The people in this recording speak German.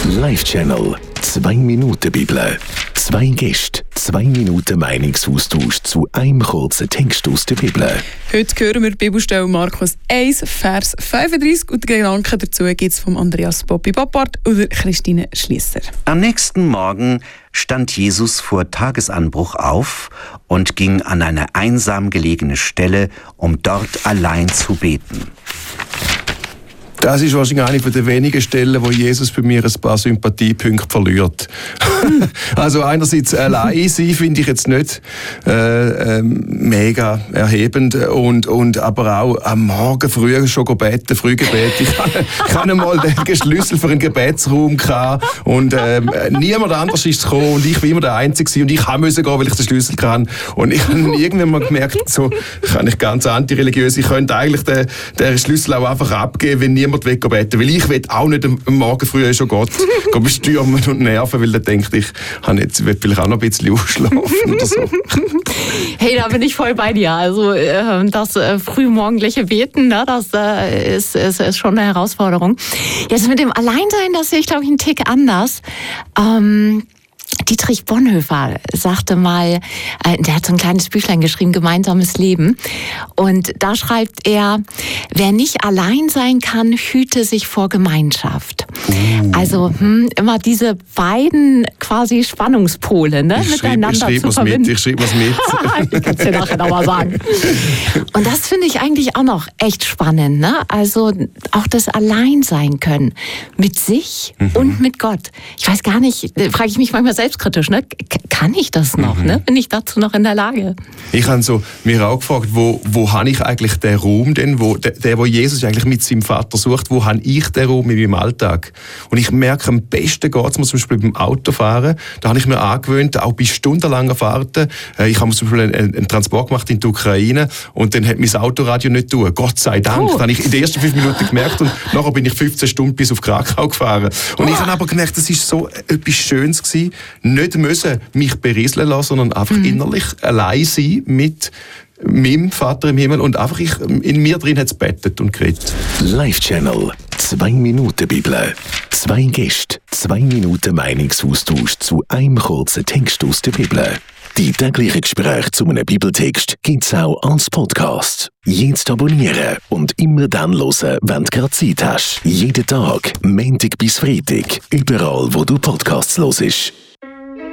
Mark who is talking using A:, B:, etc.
A: Live-Channel 2 Minuten Bibel. 2 Gäste, 2 Minuten Meinungsaustausch zu einem kurzen Text aus der Bibel.
B: Heute hören wir die Bibelstelle Markus 1, Vers 35 und den Gedanken dazu gibt es von Andreas Boppi-Bappart oder Christine Schliesser.
C: Am nächsten Morgen stand Jesus vor Tagesanbruch auf und ging an eine einsam gelegene Stelle, um dort allein zu beten.
D: Das ist wahrscheinlich eine der wenigen Stellen, wo Jesus bei mir ein paar Sympathiepunkte verliert. Also einerseits allein sein finde ich jetzt nicht mega erhebend und aber auch am Morgen früh schon beten, Frühgebet. Ich hatte einmal den Schlüssel für einen Gebetsraum gehabt und niemand anders ist gekommen und ich war immer der Einzige und ich musste gehen, weil ich den Schlüssel kann. Und ich habe irgendwann mal gemerkt, so kann ich ganz antireligiös, ich könnte eigentlich den Schlüssel auch einfach abgeben, wenn niemand wegbeten, weil ich will auch nicht am Morgen früh schon Gott bestürmen und nerven, weil er denkt, ich will vielleicht auch noch ein bisschen ausschlafen oder so.
E: Hey, da bin ich voll bei dir. Also das frühmorgendliche Beten, ne, das ist schon eine Herausforderung. Jetzt mit dem Alleinsein, das sehe ich, glaube ich, einen Tick anders. Dietrich Bonhoeffer sagte mal, der hat so ein kleines Büchlein geschrieben, Gemeinsames Leben. Und da schreibt er, wer nicht allein sein kann, hüte sich vor Gemeinschaft. Also immer diese beiden quasi Spannungspole, ne, miteinander zu verbinden.
D: Ich schreibe was mit.
E: Ich kann es dir nachher nochmal sagen. Und das finde ich eigentlich auch noch echt spannend, ne? Also auch das Alleinsein können mit sich und mit Gott. Ich weiß gar nicht, frage ich mich manchmal selbstkritisch, ne? Kann ich das noch? Ne? Bin ich dazu noch in der Lage?
D: Ich habe so mir auch gefragt, wo habe ich eigentlich den Raum denn, wo Jesus eigentlich mit seinem Vater sucht, wo habe ich den Raum in meinem Alltag? Und ich merke, am besten geht es mir zum Beispiel beim Autofahren. Da habe ich mir angewöhnt, auch bei stundenlangen Fahrten. Ich habe zum Beispiel einen Transport gemacht in die Ukraine und dann hat mein Autoradio nicht tun. Gott sei Dank. Das habe ich in den ersten 5 Minuten gemerkt und nachher bin ich 15 Stunden bis auf Krakau gefahren. Und ich habe aber gemerkt, das ist so etwas Schönes gewesen, nicht müssen mich berieseln lassen, sondern einfach innerlich allein sein mit meinem Vater im Himmel und einfach in mir drin hat es bettet und geredet.
A: Live-Channel 2 Minuten Bibel. 2 Gäste, 2 Minuten Meinungsaustausch zu einem kurzen Text aus der Bibel. Die täglichen Gespräche zu einem Bibeltext gibt's auch als Podcast. Jetzt abonnieren und immer dann hören, wenn du gerade Zeit hast. Jeden Tag, Montag bis Freitag, überall wo du Podcasts hörst.